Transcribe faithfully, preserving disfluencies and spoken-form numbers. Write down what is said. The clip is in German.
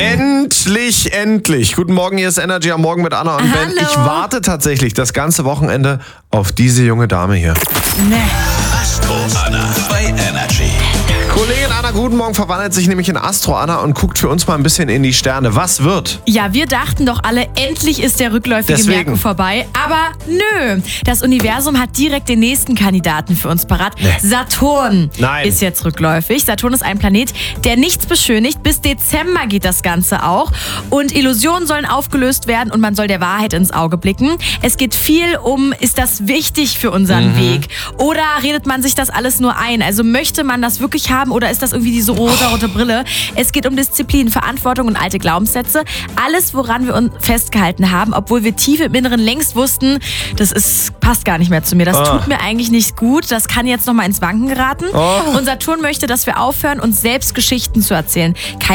Endlich, endlich. Guten Morgen, hier ist Energy am Morgen mit Anna und Ben. Hallo. Ich warte tatsächlich das ganze Wochenende auf diese junge Dame hier. Nee. Astro Anna bei Energy. Kollegin Anna, guten Morgen, verwandelt sich nämlich in Astro Anna und guckt für uns mal ein bisschen in die Sterne. Was wird? Ja, wir dachten doch alle, endlich ist der rückläufige Deswegen. Merkur vorbei. Aber nö, das Universum hat direkt den nächsten Kandidaten für uns parat. Nee. Saturn Nein. ist jetzt rückläufig. Saturn ist ein Planet, der nichts beschönigt. Bis Dezember geht das Ganze auch. Und Illusionen sollen aufgelöst werden und man soll der Wahrheit ins Auge blicken. Es geht viel um, ist das wichtig für unseren Mhm. Weg? Oder redet man sich das alles nur ein? Also möchte man das wirklich haben oder ist das irgendwie diese rosa-rote Brille? Es geht um Disziplin, Verantwortung und alte Glaubenssätze. Alles, woran wir uns festgehalten haben, obwohl wir tief im Inneren längst wussten, das ist, passt gar nicht mehr zu mir. Das Oh. tut mir eigentlich nicht gut. Das kann jetzt nochmal ins Wanken geraten. Oh. Und Saturn möchte, dass wir aufhören, uns selbst Geschichten zu erzählen. Kein